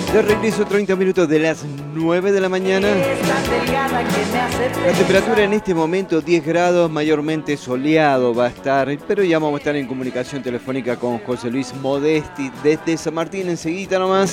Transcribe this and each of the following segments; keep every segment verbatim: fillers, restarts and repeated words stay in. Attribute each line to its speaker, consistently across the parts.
Speaker 1: De regreso, treinta minutos de las nueve de la mañana. La temperatura en este momento diez grados, mayormente soleado va a estar, pero ya vamos a estar en comunicación telefónica con José Luis Modesti desde San Martín, enseguida nomás.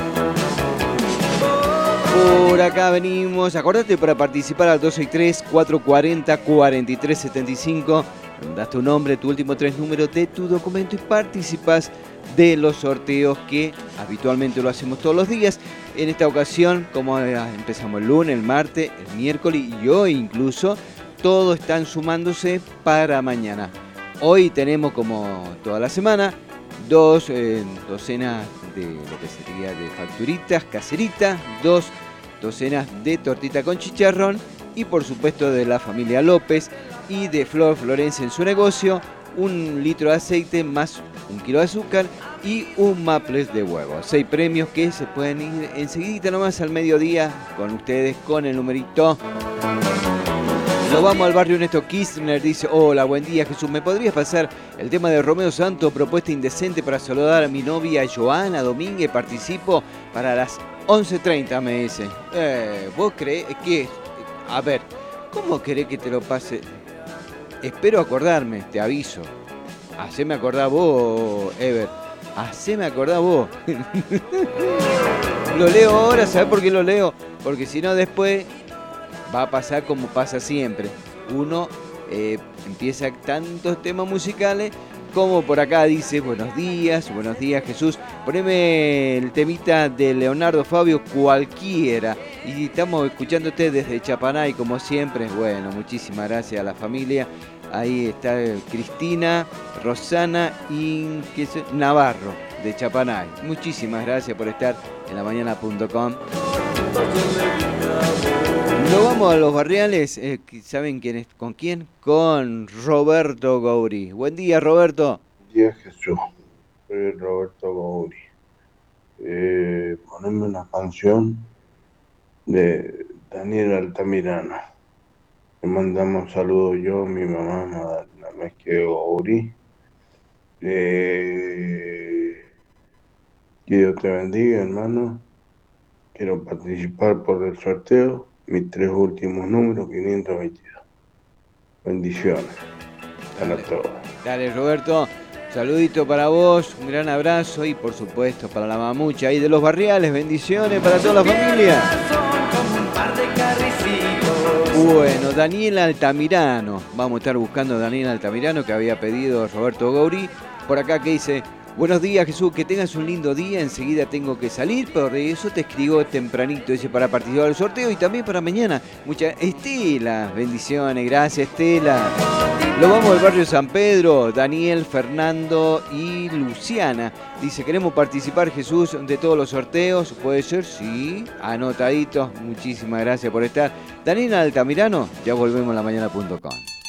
Speaker 1: Por acá venimos, acordate para participar al dos seis tres, cuatro cuatro cero, cuatro tres siete cinco. Das tu nombre, tu último tres números de tu documento y participas de los sorteos que habitualmente lo hacemos todos los días. En esta ocasión, como empezamos el lunes, el martes, el miércoles y hoy incluso, todos están sumándose para mañana. Hoy tenemos, como toda la semana, dos eh, docenas de lo que sería de facturitas caseritas, dos docenas de tortita con chicharrón y por supuesto de la familia López y de Flor Florencia en su negocio, un litro de aceite más un kilo de azúcar y un maples de huevo. Seis premios que se pueden ir enseguida nomás al mediodía con ustedes con el numerito. Nos vamos al barrio Néstor Kirchner, dice: hola, buen día Jesús, ¿me podrías pasar el tema de Romeo Santos, propuesta indecente para saludar a mi novia Joana Domínguez? Participo para las once treinta, me dice. Eh, ¿Vos creés que...? A ver, ¿cómo querés que te lo pase? Espero acordarme, te aviso. Haceme acordar vos, Ever. Haceme acordar vos. Lo leo ahora, ¿sabés por qué lo leo? Porque si no después va a pasar como pasa siempre. Uno eh, empieza tantos temas musicales como por acá dice: buenos días, buenos días Jesús. Poneme el temita de Leonardo Fabio, cualquiera. Y estamos escuchándote desde Chapanay como siempre. Bueno, muchísimas gracias a la familia. Ahí está Cristina, Rosana y ¿qué sé? Navarro de Chapanay. Muchísimas gracias por estar en la mañana punto com. Nos vamos a los barriales. Eh, ¿Saben quién es? ¿Con quién? Con Roberto Gauri. Buen día, Roberto.
Speaker 2: Buen día, Jesús. Soy Roberto Gauri. Eh, poneme una canción de Daniel Altamirano. Le mandamos saludos yo, mi mamá, la mezque Gauri. Eh, que Dios te bendiga, hermano. Quiero participar por el sorteo. Mis tres últimos números, quinientos veintidós. Bendiciones. Para todos.
Speaker 1: Dale, Roberto. Saludito para vos, un gran abrazo y por supuesto para la mamucha ahí de los barriales. Bendiciones para toda la familia. Bueno, Daniel Altamirano. Vamos a estar buscando a Daniel Altamirano que había pedido Roberto Gauri. Por acá que dice: buenos días Jesús, que tengas un lindo día, enseguida tengo que salir, por eso te escribo tempranito, dice, para participar del sorteo y también para mañana. Muchas Estela, bendiciones, gracias Estela. Lo vamos al barrio San Pedro, Daniel, Fernando y Luciana. Dice: queremos participar Jesús de todos los sorteos, ¿puede ser? Sí, anotaditos, muchísimas gracias por estar. Daniel Altamirano, ya volvemos a la mañana punto com.